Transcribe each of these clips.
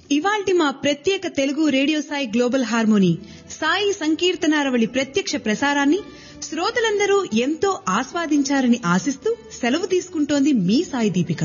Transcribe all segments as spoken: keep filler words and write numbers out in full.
ఇవాల్టి మా ప్రత్యేక Telugu radio Sai global harmony Sai సంకీర్తనారవళి ప్రత్యక్ష ప్రసారాన్ని శ్రోతలందరూ ఎంతో ఆస్వాదించారని ఆశిస్తూ సెలవు తీసుకుంటోంది మీ సాయి దీపిక.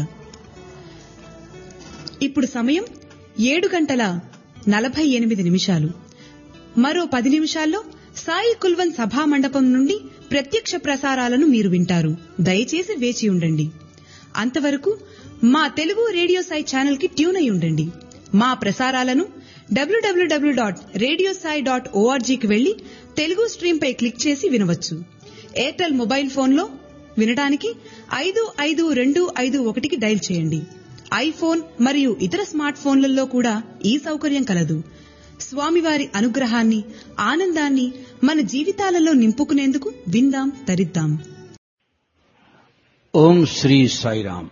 ఇప్పుడు సమయం ఏడు గంటల నలభై ఎనిమిది నిమిషాలు. మరో పది నిమిషాల్లో సాయి కుల్వన్ సభా మండపం నుండి ప్రత్యక్ష ప్రసారాలను మీరు వింటారు. దయచేసి వేచి ఉండండి. అంతవరకు మా తెలుగు రేడియో సాయి ఛానల్ కి ట్యూన్ అయి ఉండండి. మా ప్రసారాలను డబ్ల్యూడబ్ల్యూడబ్ల్యూ డాట్ రేడియో సాయి డాట్ ఓఆర్జీకి వెళ్లి తెలుగు స్ట్రీమ్ పై క్లిక్ చేసి వినవచ్చు. ఎయిర్టెల్ మొబైల్ ఫోన్లో వినడానికి ఐదు ఐదు రెండు ఐదు ఒకటికి డైల్ చేయండి. ఐఫోన్ మరియు ఇతర స్మార్ట్ ఫోన్లలో కూడా ఈ సౌకర్యం కలదు. స్వామివారి అనుగ్రహాన్ని, ఆనందాన్ని మన జీవితాలలో నింపుకునేందుకు విందాం, తరిద్దాం. ఓం శ్రీ సాయిరాం.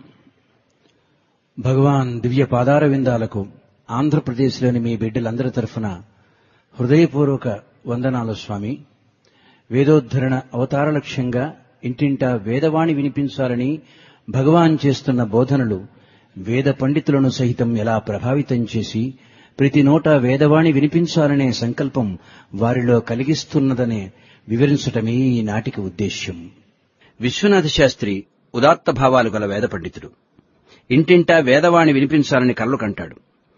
భగవాన్ దివ్య పాదార విందాలకు ఆంధ్రప్రదేశ్లోని మీ బిడ్డలందరి తరఫున హృదయపూర్వక వందనాలు స్వామి. వేదోద్ధరణ అవతార లక్ష్యంగా ఇంటింటా వేదవాణి వినిపించాలని భగవాన్ చేస్తున్న బోధనలు వేద పండితులను సహితం ఎలా ప్రభావితం చేసి ప్రతి నోటా వేదవాణి వినిపించాలనే సంకల్పం వారిలో కలిగిస్తున్నదనే వివరించటమే ఈనాటికి ఉద్దేశ్యం. విశ్వనాథ శాస్త్రి ఉదాత్త భావాలు గల వేద పండితుడు. ఇంటింటా వేదవాణి వినిపించాలని కలలు కంటాడు.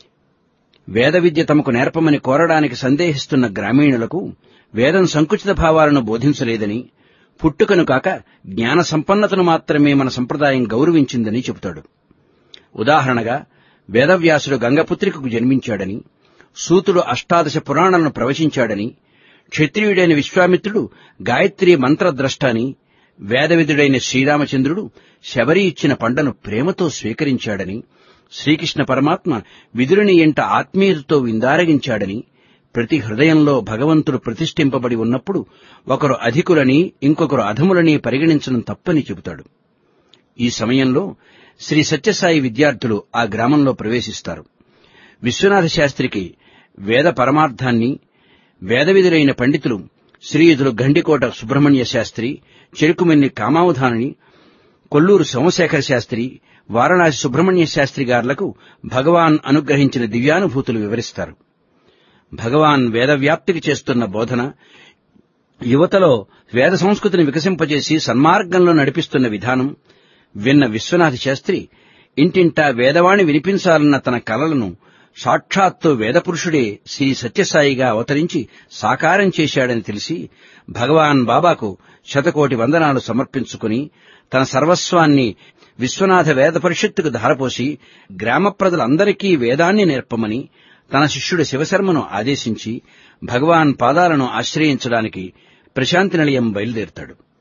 వేద విద్య తమకు నేర్పమని కోరడానికి సందేహిస్తున్న గ్రామీణులకు వేదం సంకుచిత భావాలను బోధించలేదని, పుట్టుకను కాక జ్ఞాన సంపన్నతను మాత్రమే మన సంప్రదాయం గౌరవించిందని చెబుతాడు. ఉదాహరణగా వేదవ్యాసుడు గంగపుత్రికకు జన్మించాడని, సూతుడు అష్టాదశ పురాణాలను ప్రవచించాడని, క్షత్రియుడైన విశ్వామిత్రుడు గాయత్రీ మంత్రద్రష్ట అని, వేదవిదుడైన శ్రీరామచంద్రుడు శబరి ఇచ్చిన పండను ప్రేమతో స్వీకరించాడని, శ్రీకృష్ణ పరమాత్మ విదురుని ఎంట ఆత్మీయతతో విందారగించాడని, ప్రతి హృదయంలో భగవంతుడు ప్రతిష్ఠింపబడి ఉన్నప్పుడు ఒకరు అధికులని ఇంకొకరు అధములని పరిగణించడం తప్పని చెబుతాడు. ఈ సమయంలో శ్రీ సత్యసాయి విద్యార్థులు ఆ గ్రామంలో ప్రవేశిస్తారు. విశ్వనాథ శాస్త్రికి వేద పరమార్థాన్ని వేదవిదురైన పండితులు శ్రీయుతులు గండికోట సుబ్రహ్మణ్య శాస్త్రి, చెరుకుమెన్ని కామావధాని, కొల్లూరు సోమశేఖర శాస్త్రి, వారణాసి సుబ్రహ్మణ్య శాస్త్రి గార్లకు భగవాన్ అనుగ్రహించిన దివ్యానుభూతులు వివరిస్తారు. భగవాన్ వేదవ్యాప్తికి చేస్తున్న బోధన, యువతలో వేద సంస్కృతిని వికసింపజేసి సన్మార్గంలో నడిపిస్తున్న విధానం విన్న విశ్వనాథ శాస్త్రి ఇంటింటా వేదవాణి వినిపించాలన్న తన కలలను సాక్షాత్తు వేదపురుషుడే శ్రీ సత్యసాయిగా అవతరించి సాకారం చేశాడని తెలిసి భగవాన్ బాబాకు శతకోటి వందనాలు సమర్పించుకుని తన సర్వస్వాన్ని విశ్వనాథ వేద పరిషత్తుకు ధారపోసి గ్రామ ప్రజలందరికీ వేదాన్ని నేర్పమని తన శిష్యుడు శివశర్మను ఆదేశించి భగవాన్ పాదాలను ఆశ్రయించడానికి ప్రశాంతి నిలయం బయలుదేరుతాడు.